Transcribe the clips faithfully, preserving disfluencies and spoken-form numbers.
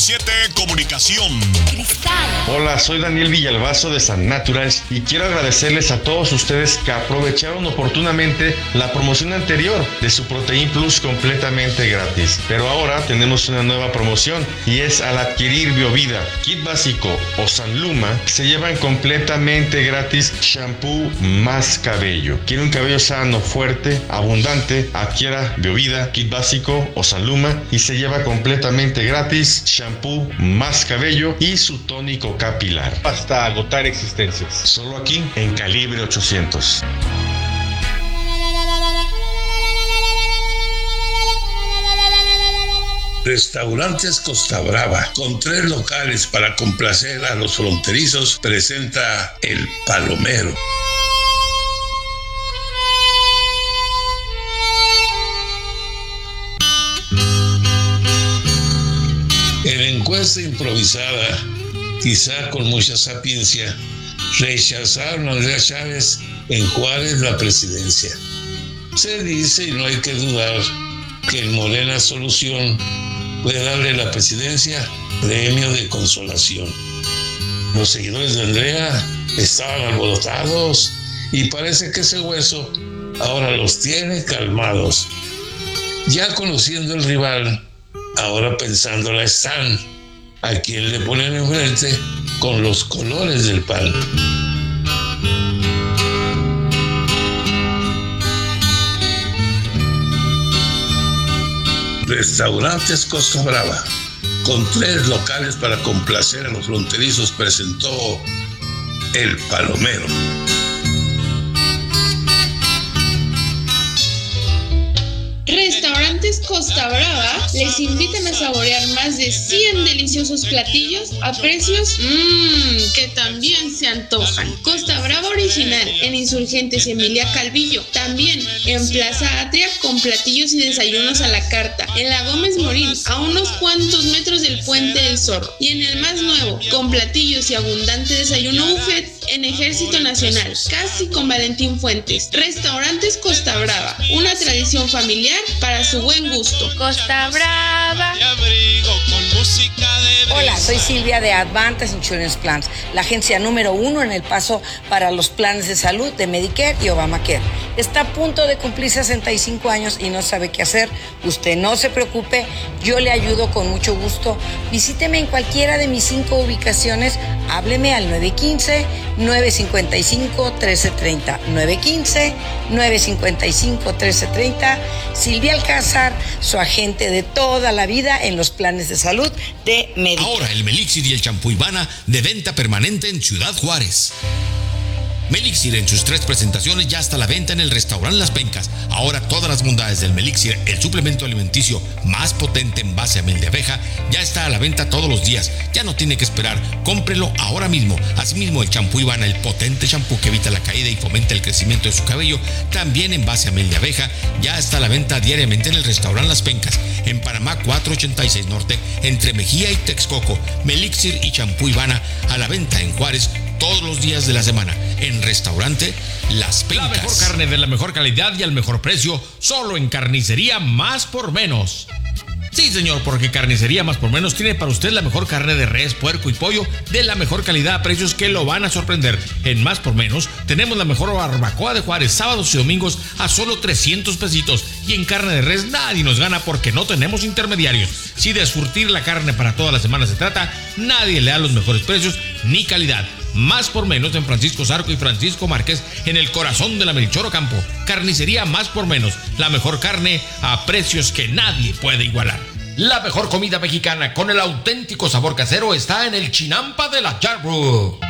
siete Comunicación. Cristal. Hola, soy Daniel Villalbazo de San Naturals y quiero agradecerles a todos ustedes que aprovecharon oportunamente la promoción anterior de su Protein Plus completamente gratis. Pero ahora tenemos una nueva promoción y es al adquirir Biovida, Kit Básico o Sanluma, se llevan completamente gratis shampoo más cabello. ¿Quiere un cabello sano, fuerte, abundante? Adquiera Biovida, Kit Básico o Sanluma y se lleva completamente gratis shampoo más cabello y su tónico capilar hasta agotar existencias. Solo aquí en Calibre ochocientos. Restaurantes Costa Brava, con tres locales para complacer a los fronterizos, presenta El Palomero. En encuesta improvisada, quizá con mucha sapiencia, rechazaron a Andrea Chávez en Juárez la presidencia. Se dice, y no hay que dudar, que en Morena Solución puede darle la presidencia premio de consolación. Los seguidores de Andrea estaban alborotados y parece que ese hueso ahora los tiene calmados. Ya conociendo el rival, ahora pensándola están a quien le ponen enfrente con los colores del P A N. Restaurantes Costa Brava, con tres locales para complacer a los fronterizos, presentó El Palomero. Restaurantes Costa Brava les invitan a saborear más de cien deliciosos platillos a precios mmm, que también se antojan. Costa Brava original en Insurgentes Emilia Calvillo, también en Plaza Atria con platillos y desayunos a la carta, en la Gómez Morín a unos cuantos metros del Puente del Zorro, y en el más nuevo con platillos y abundante desayuno buffet en Ejército Nacional, casi con Valentín Fuentes. Restaurantes Costa Brava, una tradición familiar para su buen gusto. Costa Brava. Hola, soy Silvia de Advantage Insurance Plans, la agencia número uno en El Paso para los planes de salud de Medicare y Obamacare. Está a punto de cumplir sesenta y cinco años y no sabe qué hacer. Usted no se preocupe, yo le ayudo con mucho gusto. Visíteme en cualquiera de mis cinco ubicaciones. Hábleme al nueve uno cinco, nueve cinco cinco, uno tres tres cero. nueve uno cinco, nueve cinco cinco, uno tres tres cero. Silvia Alcázar, su agente de toda la vida en los planes de salud de Medicare. Ahora el Melixir y el champú Ivana de venta permanente en Ciudad Juárez. Melixir en sus tres presentaciones ya está a la venta en el restaurante Las Pencas. Ahora todas las bondades del Melixir, el suplemento alimenticio más potente en base a miel de abeja, ya está a la venta todos los días. Ya no tiene que esperar, cómprelo ahora mismo. Asimismo el champú Ivana, el potente champú que evita la caída y fomenta el crecimiento de su cabello, también en base a miel de abeja, ya está a la venta diariamente en el restaurante Las Pencas, en Panamá cuatrocientos ochenta y seis Norte, entre Mejía y Texcoco. Melixir y champú Ivana a la venta en Juárez todos los días de la semana en restaurante Las Pencas. La mejor carne de la mejor calidad y al mejor precio, solo en Carnicería Más por Menos. Sí, señor, porque Carnicería Más por Menos tiene para usted la mejor carne de res, puerco y pollo de la mejor calidad a precios que lo van a sorprender. En Más por Menos tenemos la mejor barbacoa de Juárez, sábados y domingos a solo trescientos pesitos. Y en carne de res nadie nos gana porque no tenemos intermediarios. Si de surtir la carne para toda la semana se trata, nadie le da los mejores precios ni calidad. Más por Menos en Francisco Zarco y Francisco Márquez, en el corazón de la Melchor Ocampo. Carnicería Más por Menos, la mejor carne a precios que nadie puede igualar. La mejor comida mexicana con el auténtico sabor casero está en el Chinampa de la Yarbrough.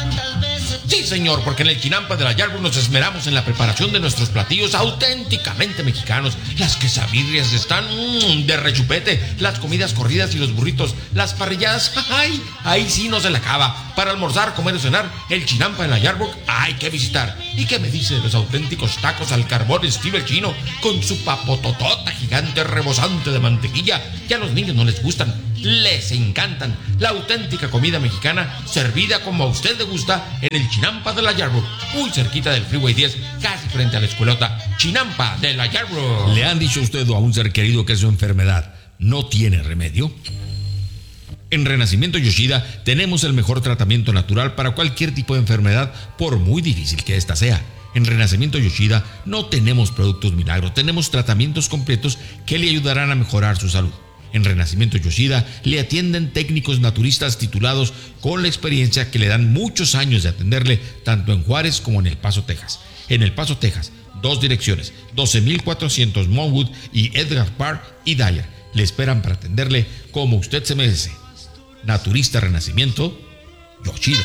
Sí, señor, porque en el Chinampa de la Yarbrough nos esmeramos en la preparación de nuestros platillos auténticamente mexicanos. Las quesabirrias están mmm, de rechupete, las comidas corridas y los burritos, las parrilladas, ¡ay! Ahí sí no se la acaba. Para almorzar, comer o cenar, el Chinampa de la Yarbrough hay que visitar. ¿Y qué me dice de los auténticos tacos al carbón Steve el Chino, con su papototota gigante rebosante de mantequilla? Ya a los niños no les gustan, les encantan. La auténtica comida mexicana servida como a usted le gusta en el Chinampa de la Yarbrough, muy cerquita del Freeway diez, casi frente a la escuelota. Chinampa de la Yarbrough. ¿Le han dicho a usted o a un ser querido que su enfermedad no tiene remedio? En Renacimiento Yoshida tenemos el mejor tratamiento natural para cualquier tipo de enfermedad, por muy difícil que ésta sea. En Renacimiento Yoshida no tenemos productos milagros, tenemos tratamientos completos que le ayudarán a mejorar su salud. En Renacimiento Yoshida le atienden técnicos naturistas titulados con la experiencia que le dan muchos años de atenderle tanto en Juárez como en El Paso, Texas. En El Paso, Texas, dos direcciones, doce mil cuatrocientos Monwood y Edgar Park y Dyer. Le esperan para atenderle como usted se merece. Naturista Renacimiento Yoshida.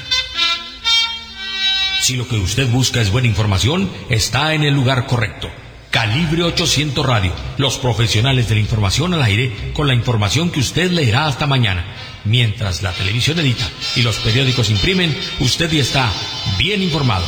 Si lo que usted busca es buena información, está en el lugar correcto. Calibre ochocientos Radio, los profesionales de la información al aire, con la información que usted leerá hasta mañana. Mientras la televisión edita y los periódicos imprimen, usted ya está bien informado.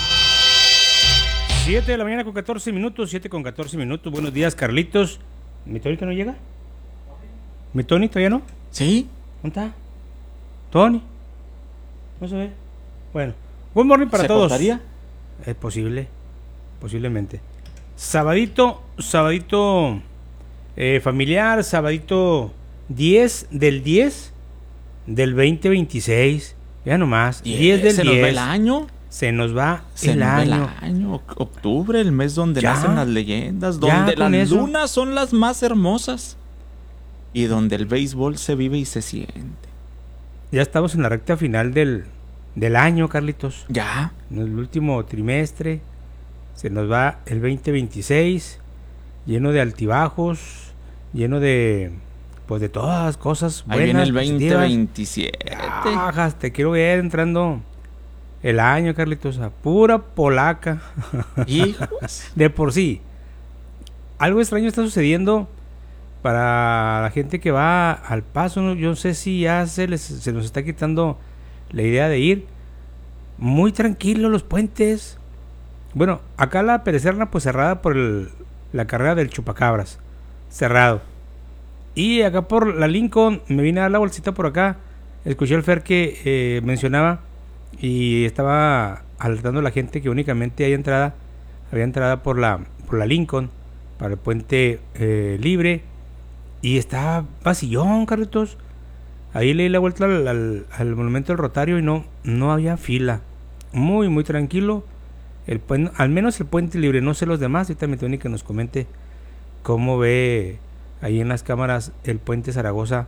siete de la mañana con catorce minutos, siete con catorce minutos. Buenos días, Carlitos. ¿Mi Tony no llega? ¿Mi Tony todavía no? Sí. ¿Dónde está? ¿Tony? No se ve. Bueno, buen morning para ¿Se todos. cortaría? Es posible, posiblemente. Sabadito, sabadito eh, familiar, sabadito diez del diez del veinte veintiséis. Ya nomás, diez del ¿Se diez. nos va el año? Se nos va Se el nos va año. el año. Octubre, el mes donde Ya. nacen las leyendas, Ya, donde con las eso. lunas son las más hermosas y donde el béisbol se vive y se siente. Ya estamos en la recta final del, del año, Carlitos. Ya. En el último trimestre. Se nos va el veinte veintiséis, lleno de altibajos, lleno de, pues de todas las cosas buenas. Ahí viene el veinte positivas. veintisiete. Ajas, te quiero ver entrando el año, Carlitos, a pura polaca. Hijos. De por sí. Algo extraño está sucediendo para la gente que va al Paso, ¿no? Yo no sé si ya se, les, se nos está quitando la idea de ir. Muy tranquilo los puentes. Bueno, acá la Perecerna pues cerrada por el, la carrera del Chupacabras. Cerrado. Y acá por la Lincoln me vine a dar la bolsita por acá. Escuché al Fer que eh, mencionaba y estaba alertando a la gente que únicamente hay entrada, había entrada por la, por la Lincoln para el puente eh, libre. Y estaba vacillón, Carlitos. Ahí le di la vuelta al, al, al monumento del Rotario y no, no había fila. Muy, muy tranquilo. El puente, al menos el puente libre, no sé los demás. Ahorita me Tony que nos comente cómo ve ahí en las cámaras el puente Zaragoza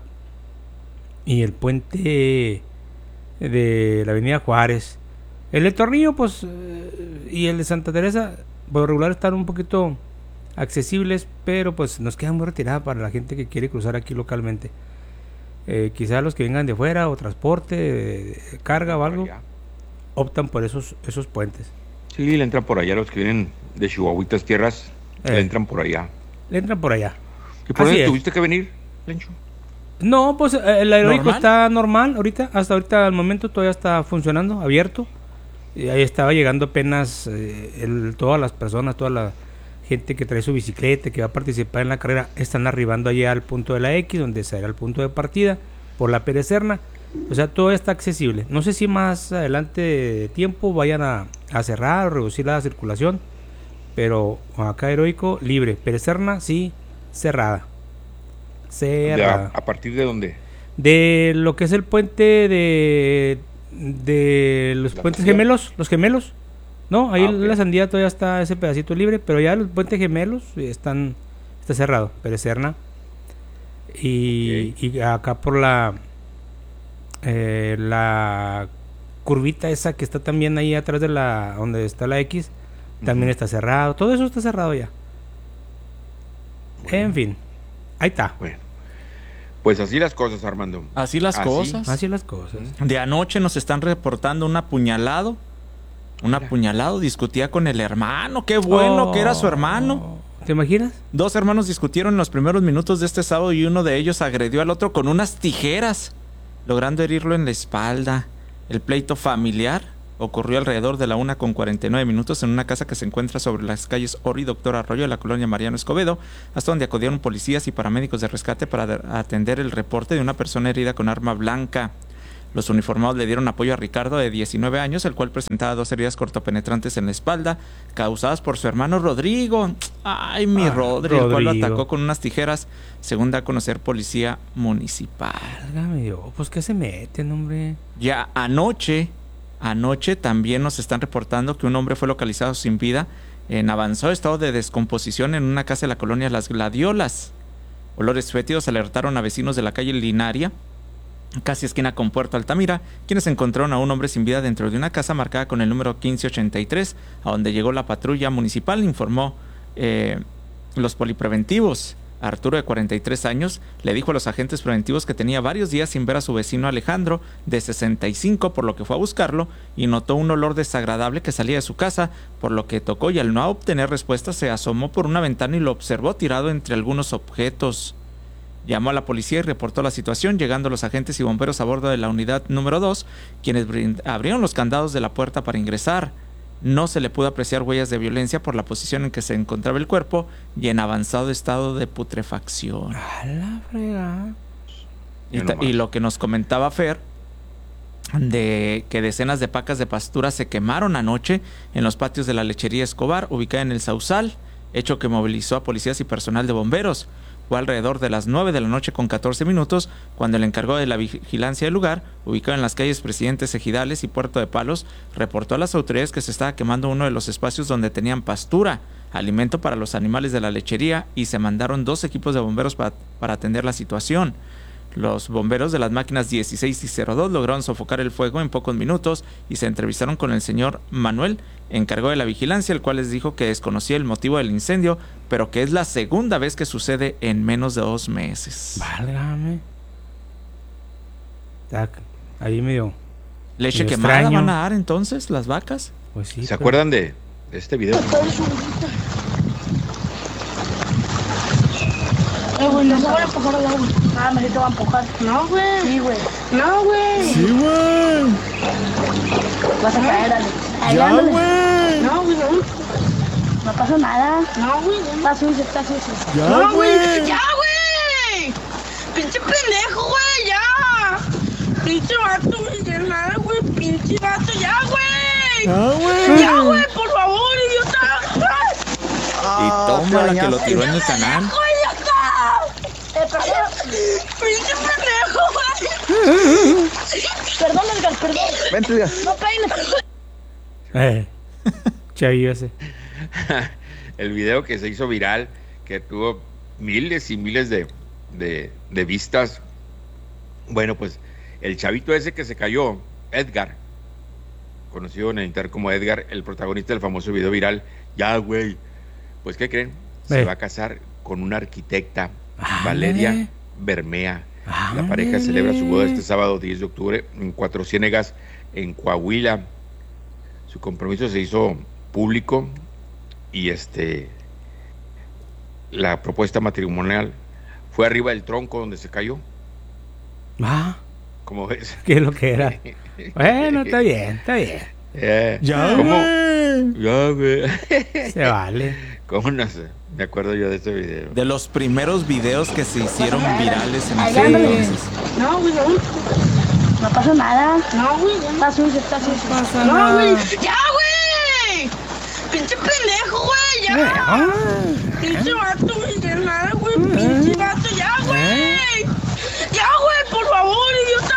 y el puente de la avenida Juárez. El de Tornillo, pues, y el de Santa Teresa, por regular están un poquito accesibles, pero pues nos quedan muy retiradas para la gente que quiere cruzar aquí localmente. Eh, quizás los que vengan de fuera o transporte, eh, carga o algo, optan por esos, esos puentes. Sí, le entran por allá los que vienen de Chihuahuitas tierras, Eh. le entran por allá. Le entran por allá. ¿Y por Así dónde es. tuviste que venir, Lencho? No, pues eh, el aeróbico ¿Normal? está normal ahorita, hasta ahorita al momento todavía está funcionando, abierto. Y ahí estaba llegando apenas eh, el, todas las personas, toda la gente que trae su bicicleta, que va a participar en la carrera, están arribando allá al punto de la X, donde será el punto de partida, por la Perecerna. O sea, todo está accesible. No sé si más adelante de tiempo vayan a, a cerrar o reducir la circulación, pero acá Heroico libre. Perecerna sí, cerrada. ¿De Cerrada. a, ¿A partir de dónde? De lo que es el puente de de los ¿La puentes Sandía? gemelos, los gemelos. No, ahí Ah, ok. en la Sandía todavía está ese pedacito libre, pero ya los puentes gemelos están está cerrado, Perecerna. Y, Ok. y acá por la eh, la curvita esa que está también ahí atrás de la donde está la X, también Ujú. está cerrado. Todo eso está cerrado ya. Bueno. En fin, ahí está. Bueno, pues así las cosas, Armando. Así las Así. cosas. Así las cosas. De anoche nos están reportando un apuñalado. Un apuñalado discutía con el hermano. Qué bueno Oh. que era su hermano. ¿Te imaginas? Dos hermanos discutieron en los primeros minutos de este sábado y uno de ellos agredió al otro con unas tijeras, logrando herirlo en la espalda. El pleito familiar ocurrió alrededor de la una con cuarenta y nueve minutos en una casa que se encuentra sobre las calles Oro y Doctor Arroyo de la colonia Mariano Escobedo, hasta donde acudieron policías y paramédicos de rescate para de- atender el reporte de una persona herida con arma blanca. Los uniformados le dieron apoyo a Ricardo, de diecinueve años, el cual presentaba dos heridas cortopenetrantes en la espalda, causadas por su hermano Rodrigo. Ay, mi Ah, Rodri, el cual lo Rodrigo. atacó con unas tijeras, según da a conocer Policía Municipal. Válgame Dios, pues ¿qué se meten, hombre? Ya anoche, anoche también nos están reportando que un hombre fue localizado sin vida en avanzado estado de descomposición en una casa de la colonia Las Gladiolas. Olores fétidos alertaron a vecinos de la calle Linaria, casi esquina con Puerto Altamira, quienes encontraron a un hombre sin vida dentro de una casa marcada con el número quince ochenta y tres, a donde llegó la patrulla municipal, informó eh, los polipreventivos. Arturo, de cuarenta y tres años, le dijo a los agentes preventivos que tenía varios días sin ver a su vecino Alejandro, de sesenta y cinco, por lo que fue a buscarlo y notó un olor desagradable que salía de su casa, por lo que tocó y al no obtener respuesta se asomó por una ventana y lo observó tirado entre algunos objetos. Llamó a la policía y reportó la situación, llegando los agentes y bomberos a bordo de la unidad número dos, quienes abrieron los candados de la puerta para ingresar. No se le pudo apreciar huellas de violencia por la posición en que se encontraba el cuerpo y en avanzado estado de putrefacción. A la fregada. Y, ta- y lo que nos comentaba Fer, de que decenas de pacas de pastura se quemaron anoche en los patios de la lechería Escobar, ubicada en el Sausal, hecho que movilizó a policías y personal de bomberos. Fue alrededor de las nueve de la noche con catorce minutos cuando el encargado de la vigilancia del lugar, ubicado en las calles Presidentes Ejidales y Puerto de Palos, reportó a las autoridades que se estaba quemando uno de los espacios donde tenían pastura, alimento para los animales de la lechería, y se mandaron dos equipos de bomberos para, para atender la situación. Los bomberos de las máquinas dieciséis y cero dos lograron sofocar el fuego en pocos minutos y se entrevistaron con el señor Manuel, encargado de la vigilancia, el cual les dijo que desconocía el motivo del incendio, pero que es la segunda vez que sucede en menos de dos meses. Válgame. Tac, ahí medio. ¿Leche medio quemada extraño. van a dar entonces las vacas? Pues sí. ¿Se pero- acuerdan de, de este video? Eh, güey, no se van a empujar al agua. Ah, me te va a empujar. No, güey. Sí, güey. No, güey. Sí, güey. Vas a caer, Ale. Ya, ándale. güey. No, güey, no. No pasa nada. No, güey. Está sucio, está sucio. Ya, no, güey. Ya, güey. Pinche pendejo, güey, ya. Pinche vato, güey, ya nada, güey. Pinche vato, ya, güey. Ya, güey. Ya, güey, por favor, idiota. Y toma la que lo tiró en el canal. ¡Güey, ya está! Eh, perdón. Pinche pendejo, güey. Perdón, Edgar, perdón. Vente, Edgar. No peines. Eh. Chavillo ese. El video que se hizo viral, que tuvo miles y miles de, de, de vistas. Bueno, pues el chavito ese que se cayó, Edgar, conocido en el internet como Edgar, el protagonista del famoso video viral, ya, güey, pues ¿qué creen? Se Eh. va a casar con una arquitecta, Ándale. Valeria Bermea. La pareja Ándale. celebra su boda este sábado diez de octubre en Cuatro Ciénegas, en Coahuila. Su compromiso se hizo público y este la propuesta matrimonial fue arriba del tronco donde se cayó. Ah, ¿Cómo ves? ¿qué es lo que era? Bueno, está bien, está bien. Eh, Ya, ¿cómo? güey. Ya, güey. Se vale. ¿Cómo no sé? Me acuerdo yo de ese video. De los primeros videos que se hicieron virales en Ay, ese ándale. entonces. No, güey, no. No pasa nada. No, güey. Está sucio, está sucio. pasa no, nada. güey. ¡Ya, güey! ¡Pinche pendejo, güey! ¡Ya! ¡Pinche vato, güey! ¡Ya nada, güey! ¡Pinche vato! ¡Ya, güey! ¡Ya, güey! ¡Por favor,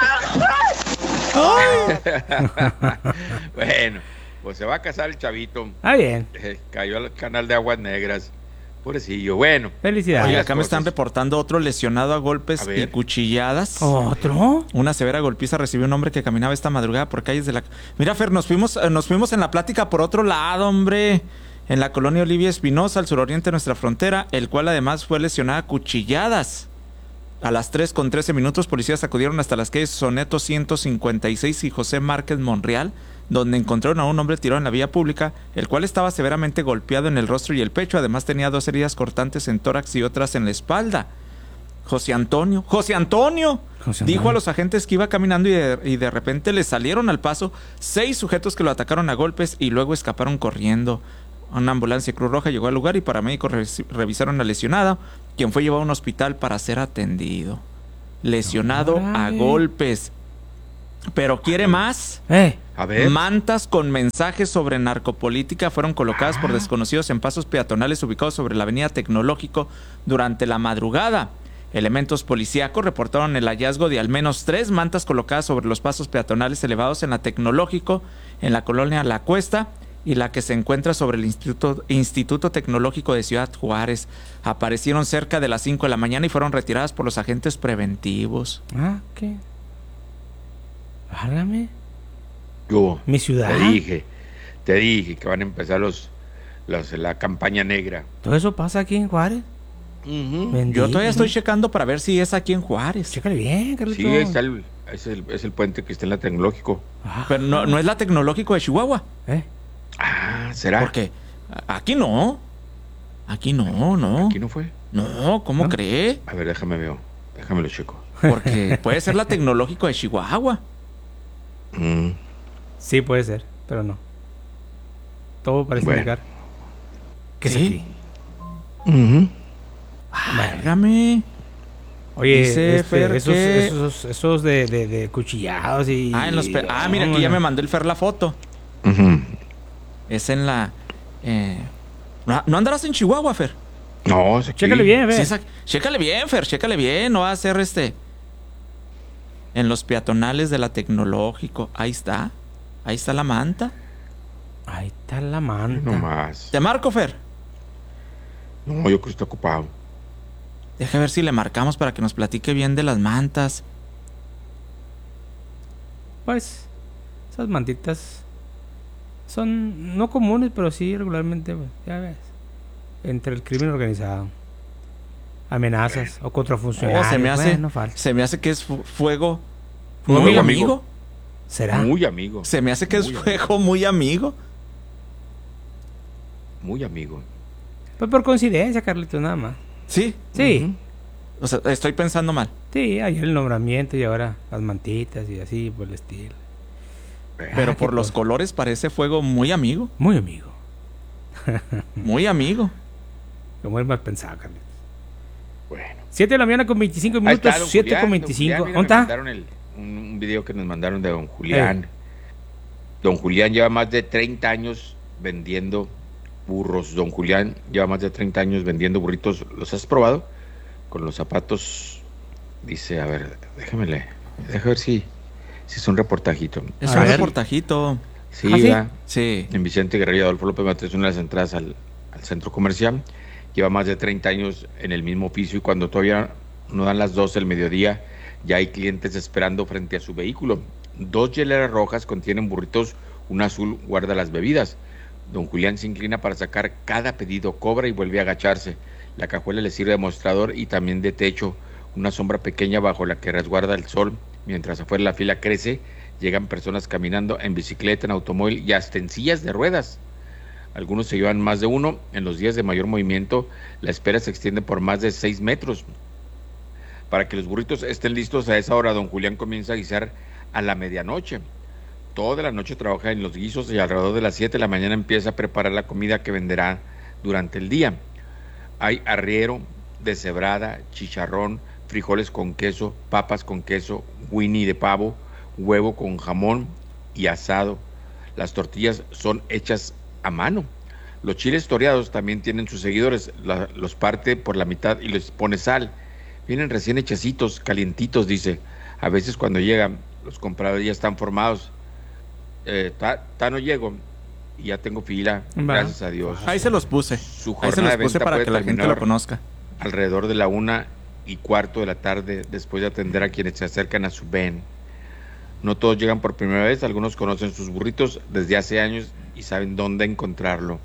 idiota! Bueno, pues se va a casar el chavito. Está bien. Eh, cayó al canal de Aguas Negras. Pobrecillo. Bueno. Felicidades. Oye, las acá me están cosas. reportando otro lesionado a golpes A ver. y cuchilladas. ¿Otro? Una severa golpiza recibió un hombre que caminaba esta madrugada por calles de la... Mira, Fer, nos fuimos, eh, nos fuimos en la plática por otro lado, hombre. En la colonia Olivia Espinosa, al suroriente de nuestra frontera, el cual además fue lesionado a cuchilladas. A las tres con trece minutos, policías acudieron hasta las calles Soneto ciento cincuenta y seis y José Márquez Monreal, donde encontraron a un hombre tirado en la vía pública, el cual estaba severamente golpeado en el rostro y el pecho. Además tenía dos heridas cortantes en tórax y otras en la espalda. José Antonio, José Antonio, José dijo Antonio. a los agentes que iba caminando y de, y de repente le salieron al paso seis sujetos que lo atacaron a golpes y luego escaparon corriendo. Una ambulancia Cruz Roja llegó al lugar y paramédicos revis- revisaron al lesionado, quien fue llevado a un hospital para ser atendido. Lesionado a Órale. golpes. Pero quiere más. Eh. A ver. Mantas con mensajes sobre narcopolítica fueron colocadas por desconocidos en pasos peatonales ubicados sobre la avenida Tecnológico durante la madrugada. Elementos policíacos reportaron el hallazgo de al menos tres mantas colocadas sobre los pasos peatonales elevados en la Tecnológico, en la colonia La Cuesta, y la que se encuentra sobre el Instituto, Instituto Tecnológico de Ciudad Juárez. Aparecieron cerca de las cinco de la mañana y fueron retiradas por los agentes preventivos. Ah, ¿qué? Válgame. Yo, Mi ciudad. Te dije, te dije que van a empezar los, los la campaña negra. ¿Todo eso pasa aquí en Juárez? Uh-huh. Yo todavía estoy checando para ver si es aquí en Juárez. Chécale bien, Carlito. Sí, está el, es, el, es el puente que está en la Tecnológico. Ah. Pero no, no es la Tecnológico de Chihuahua. ¿Eh? Ah, ¿será? Porque aquí no. Aquí no, no. ¿Aquí no fue? No, ¿cómo ¿No? cree? A ver, déjame ver. Déjame lo checo. Porque puede ser la Tecnológico de Chihuahua. Mm. Sí, puede ser, pero no. Todo parece Bueno. indicar que es ¿Sí? aquí. Uh-huh. Válgame. Oye, Dice este, Fer esos, que- esos, esos de, de, de cuchillados y... Ah, en los pe- ah, mira, aquí ya me mandó el Fer la foto. Uh-huh. Es en la... eh, ¿No, ¿no andarás en Chihuahua, Fer? No, es aquí. Chécale bien, ve. Sí, esa- chécale bien, Fer, chécale bien. No va a ser este... En los peatonales de la Tecnológico. Ahí está. Ahí está la manta. Ahí está la manta. No más. ¿Te marco, Fer? No, yo creo que está ocupado. Deja ver si le marcamos para que nos platique bien de las mantas. Pues, esas mantitas son no comunes, pero sí regularmente, pues, ya ves, entre el crimen organizado. Amenazas o contra funcionarios. Oh, se me hace, Bueno, falta. se me hace que es fu- fuego. Fuego Muy amigo. amigo. ¿Será? Muy amigo. Se me hace que es Muy fuego muy amigo. Muy amigo. Pues por coincidencia, Carlitos, nada más. Sí. Sí, O sea, estoy pensando mal. sí, ayer el nombramiento y ahora las mantitas y así por el estilo. Pero Ah, por qué los cosa. colores parece fuego muy amigo. Muy amigo. Muy amigo. Como es mal pensado, Carlitos. Bueno. siete de la mañana con veinticinco Ahí minutos, está, don siete Julián, con don veinticinco. Julián, mira, ¿Dónde me está? mandaron el- un, un video que nos mandaron de don Julián. Don Julián lleva más de treinta años vendiendo burros. Don Julián lleva más de treinta años vendiendo burritos. ¿Los has probado? Con los zapatos. Dice, a ver, déjame leer. Déjame ver si, si es un reportajito. Es A un ver. reportajito. Sí, ¿Ah, sí? ¿verdad? Sí. En Vicente Guerrero Adolfo López Mateos, una de las entradas al, al centro comercial. Lleva más de treinta años en el mismo oficio y cuando todavía no dan las doce del mediodía, ya hay clientes esperando frente a su vehículo. Dos hieleras rojas contienen burritos, una azul guarda las bebidas. Don Julián se inclina para sacar cada pedido, cobra y vuelve a agacharse. La cajuela le sirve de mostrador y también de techo, una sombra pequeña bajo la que resguarda el sol. Mientras afuera la fila crece, llegan personas caminando en bicicleta, en automóvil y hasta en sillas de ruedas. Algunos se llevan más de uno. En los días de mayor movimiento, la espera se extiende por más de seis metros. Para que los burritos estén listos a esa hora, don Julián comienza a guisar a la medianoche. Toda la noche trabaja en los guisos y alrededor de las siete de la mañana empieza a preparar la comida que venderá durante el día. Hay arriero, deshebrada, chicharrón, frijoles con queso, papas con queso, winnie de pavo, huevo con jamón y asado. Las tortillas son hechas a mano. Los chiles toreados también tienen sus seguidores, la, los parte por la mitad y les pone sal. Vienen recién hechecitos, calientitos, dice. A veces cuando llegan, los compradores ya están formados. Eh, ta, ta no llego y ya tengo fila, Va. gracias a Dios. Ahí se los puse. Su Ahí se jornada los de puse venta para puede que la gente terminar lo conozca. alrededor de la una y cuarto de la tarde, después de atender a quienes se acercan a su ven. No todos llegan por primera vez, algunos conocen sus burritos desde hace años y saben dónde encontrarlo.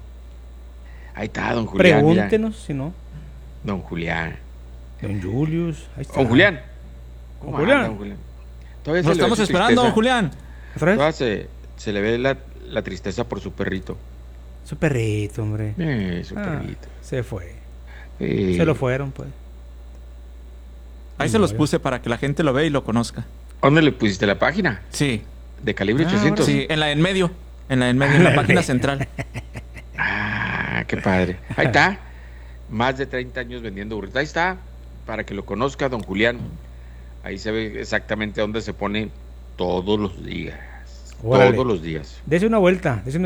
Ahí está, don Julián. Pregúntenos, mira. si no. Don Julián. Don Julius. Ahí está. Don Julián. Don ¿Cómo Julián. anda, don Julián? Todavía Nos se le ve estamos su esperando, tristeza. don Julián. ¿Otra vez? Todavía se, se le ve la, la tristeza por su perrito. Su perrito, hombre. Eh, su Ah, perrito. se fue. Eh, Se lo fueron, pues. Ahí se los puse para que la gente lo vea y lo conozca. ¿Dónde le pusiste la página? Sí. De calibre Ah, ochocientos. Sí, en la en medio. En la en medio, en la página central. Ah, qué padre. Ahí está. Más de treinta años vendiendo burritos. Ahí está. Para que lo conozca, don Julián. Ahí se ve exactamente dónde se pone todos los días. Órale. Todos los días. Dese una vuelta, dese una